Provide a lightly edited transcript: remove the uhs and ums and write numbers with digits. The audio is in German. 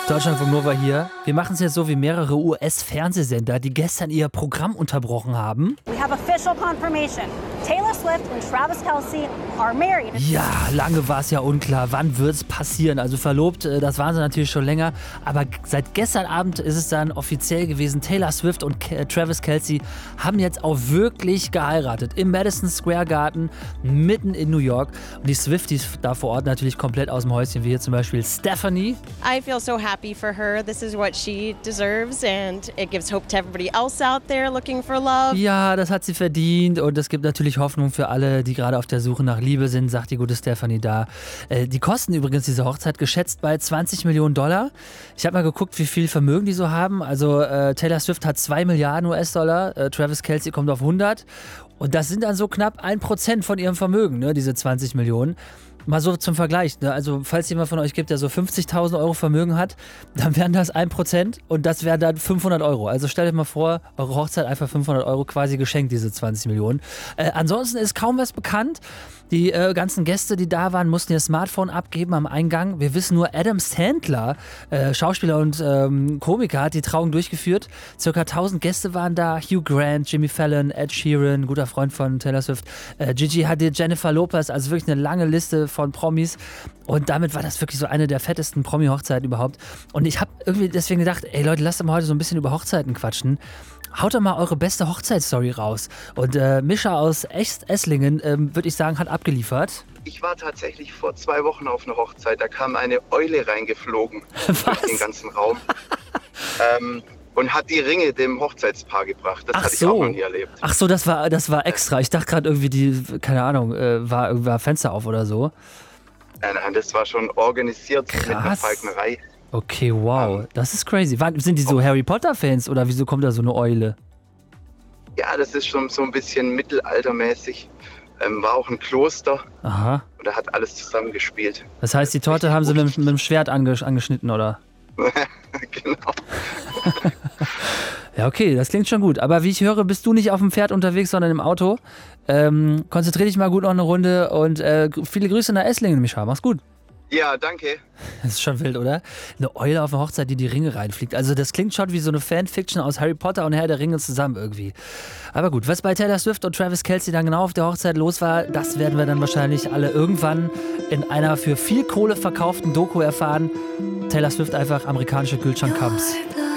Deutschlandfunk Nova hier. Wir machen es jetzt so wie mehrere US-Fernsehsender, die gestern ihr Programm unterbrochen haben. We have official confirmation. Taylor Swift und Travis Kelce are married. Ja, lange war es ja unklar, wann wird es passieren. Also verlobt, das waren sie natürlich schon länger. Aber seit gestern Abend ist es dann offiziell gewesen. Taylor Swift und Travis Kelce haben jetzt auch wirklich geheiratet. Im Madison Square Garden, mitten in New York. Und die Swifties da vor Ort natürlich komplett aus dem Häuschen, wie hier zum Beispiel Stephanie. I feel so happy for her. This is what she deserves and it gives hope to everybody else out there looking for love. Ja, das hat sie verdient und es gibt natürlich Hoffnung für alle, die gerade auf der Suche nach Liebe sind, sagt die gute Stephanie da. Die kosten übrigens diese Hochzeit geschätzt bei $20 Millionen. Ich habe mal geguckt, wie viel Vermögen die so haben. Also Taylor Swift hat 2 Milliarden US-Dollar, Travis Kelce kommt auf 100 und das sind dann so knapp 1% von ihrem Vermögen, ne, diese 20 Millionen. Mal so zum Vergleich, ne? Also falls jemand von euch gibt, der so 50.000 Euro Vermögen hat, dann wären das 1% und das wären dann 500 Euro. Also stellt euch mal vor, eure Hochzeit einfach 500 Euro quasi geschenkt, diese 20 Millionen. Ansonsten ist kaum was bekannt. Die ganzen Gäste, die da waren, mussten ihr Smartphone abgeben am Eingang. Wir wissen nur, Adam Sandler, Schauspieler und Komiker, hat die Trauung durchgeführt. Circa 1000 Gäste waren da. Hugh Grant, Jimmy Fallon, Ed Sheeran, guter Freund von Taylor Swift, Gigi Hadid, Jennifer Lopez, also wirklich eine lange Liste von Promis. Und damit war das wirklich so eine der fettesten Promi-Hochzeiten überhaupt. Und ich habe irgendwie deswegen gedacht, ey Leute, lasst doch mal heute so ein bisschen über Hochzeiten quatschen. Haut doch mal eure beste Hochzeitsstory raus. Und Mischa aus Esslingen, würde ich sagen, hat abgeliefert. Ich war tatsächlich vor 2 Wochen auf einer Hochzeit. Da kam eine Eule reingeflogen durch den ganzen Raum und hat die Ringe dem Hochzeitspaar gebracht. Das hatte ich auch noch nie erlebt. Ach so, das war extra. Ich dachte gerade irgendwie, keine Ahnung, war Fenster auf oder so. Nein, das war schon organisiert. Krass. Mit einer Falknerei. Okay, wow, das ist crazy. Sind die so Harry Potter-Fans oder wieso kommt da so eine Eule? Ja, das ist schon so ein bisschen mittelaltermäßig. War auch ein Kloster. Aha. Und da hat alles zusammengespielt. Das heißt, die Torte haben sie mit dem Schwert angeschnitten, oder? Genau. Ja, okay, das klingt schon gut. Aber wie ich höre, bist du nicht auf dem Pferd unterwegs, sondern im Auto. Konzentrier dich mal gut noch eine Runde und viele Grüße nach Esslingen, Mischa. Mach's gut. Ja, danke. Das ist schon wild, oder? Eine Eule auf einer Hochzeit, die Ringe reinfliegt. Also das klingt schon wie so eine Fanfiction aus Harry Potter und Herr der Ringe zusammen irgendwie. Aber gut, was bei Taylor Swift und Travis Kelce dann genau auf der Hochzeit los war, das werden wir dann wahrscheinlich alle irgendwann in einer für viel Kohle verkauften Doku erfahren. Taylor Swift einfach amerikanische Kühlschrank-Cubs.